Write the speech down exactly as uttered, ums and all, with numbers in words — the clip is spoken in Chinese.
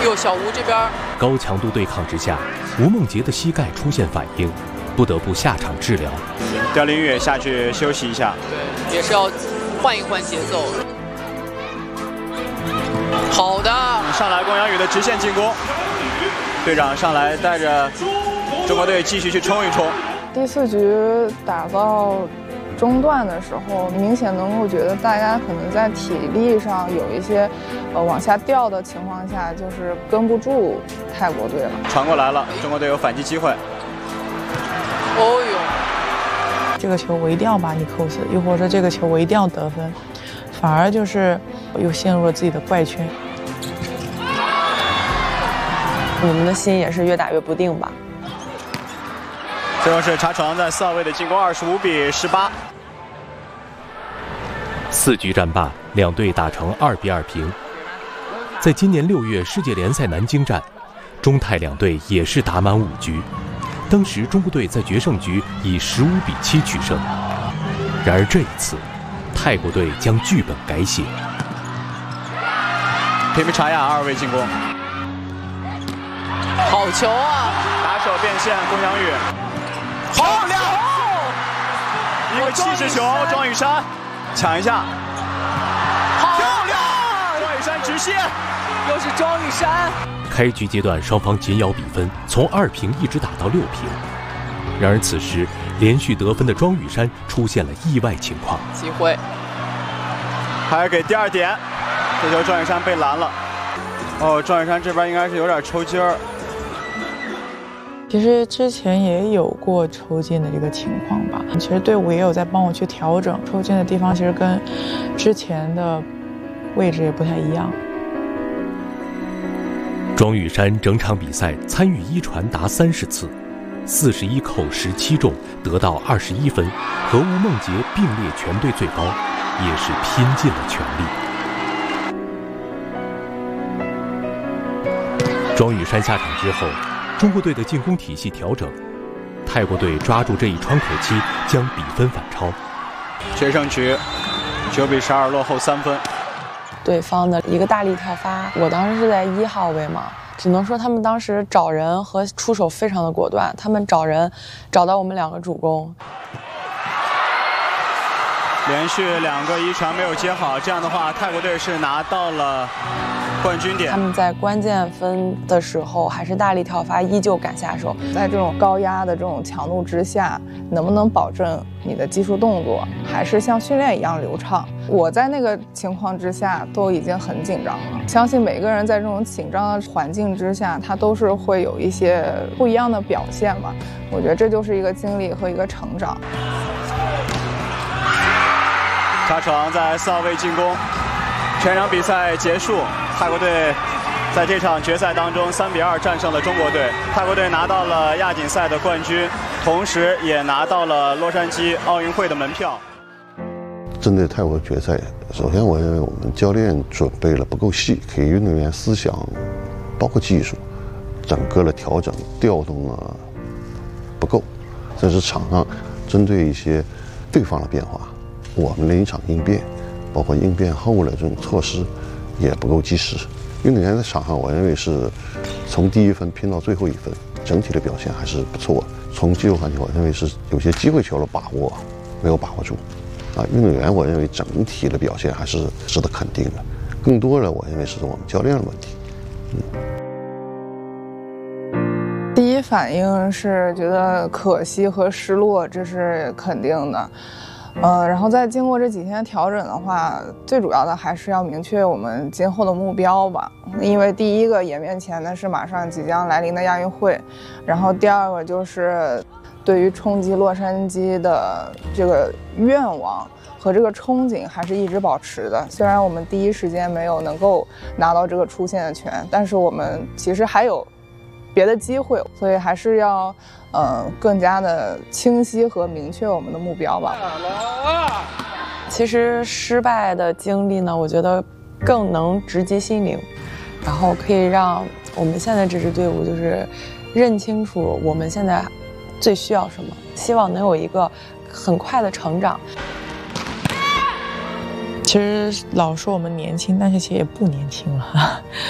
哟，小吴这边高强度对抗之下，吴梦洁的膝盖出现反应，不得不下场治疗。 刁林宇下去休息一下， 对，也是要换一换节奏。好的， 上来龚阳宇的直线进攻，队长上来带着中国队继续去冲一冲。 第四局打到中段的时候，明显能够觉得大家可能在体力上有一些呃往下掉的情况下，就是跟不住泰国队了。 传过来了，中国队有反击机会。 哦呦， 这个球我一定要把你扣死，又或者说这个球我一定要得分，反而就是又陷入了自己的怪圈。 你们的心也是越打越不定吧？ 最后是查床在四号位的进攻，二十五比十八。 四局战罢，两队打成二比二平。在今年六月世界联赛南京站，中泰两队也是打满五局。当时中国队在决胜局以十五比七取胜。然而这一次，泰国队将剧本改写。 皮皮查亚二位进攻， 好球啊！ 打手变线，龚阳宇。好亮！一个气势球，庄宇珊抢一下，漂亮！庄宇珊直线， 又是庄宇珊。 开局阶段双方紧咬比分，从二平一直打到六平。然而此时连续得分的庄宇珊出现了意外情况， 机会， 还给第二点，这球庄宇珊被拦了。哦，庄宇珊这边应该是有点抽筋儿。 其实之前也有过抽筋的这个情况吧，其实队伍也有在帮我去调整抽筋的地方，其实跟之前的位置也不太一样。 庄宇珊整场比赛参与一传达三十次，四十一扣十七中，得到二十一分，和吴梦洁并列全队最高，也是拼尽了全力。庄宇珊下场之后，中国队的进攻体系调整，泰国队抓住这一窗口期，将比分反超。 决胜局九比十二落后三分。 对方的一个大力跳发，我当时是在一号位嘛，只能说他们当时找人和出手非常的果断，他们找人找到我们两个主攻。 连续两个一传没有接好，这样的话泰国队是拿到了冠军点。 他们在关键分的时候还是大力跳发，依旧敢下手。 在这种高压的这种强度之下，能不能保证你的技术动作还是像训练一样流畅？我在那个情况之下都已经很紧张了，相信每个人在这种紧张的环境之下，他都是会有一些不一样的表现嘛。我觉得这就是一个经历和一个成长。 查床在四号位进攻，全场比赛结束，泰国队在这场决赛当中三比二战胜了中国队，泰国队拿到了亚锦赛的冠军，同时也拿到了洛杉矶奥运会的门票。 针对泰国决赛，首先我认为我们教练准备了不够细，给运动员思想，包括技术，整个的调整调动了不够，甚至场上针对一些对方的变化，我们的一场应变，包括应变后的这种措施也不够及时。运动员在场上，我认为是从第一分拼到最后一分，整体的表现还是不错的。从技术环节，我认为是有些机会球的把握没有把握住。啊，运动员我认为整体的表现还是值得肯定的，更多的我认为是我们教练的问题。 嗯，第一反应是觉得可惜和失落，这是肯定的。呃，然后再经过这几天调整的话，最主要的还是要明确我们今后的目标吧。因为第一个眼面前的是马上即将来临的亚运会，然后第二个就是对于冲击洛杉矶的这个愿望和这个憧憬还是一直保持的。虽然我们第一时间没有能够拿到这个出线的权，但是我们其实还有别的机会，所以还是要呃更加的清晰和明确我们的目标吧。 其实失败的经历呢，我觉得更能直击心灵，然后可以让我们现在这支队伍就是认清楚我们现在最需要什么，希望能有一个很快的成长。 其实老说我们年轻，但是其实也不年轻了。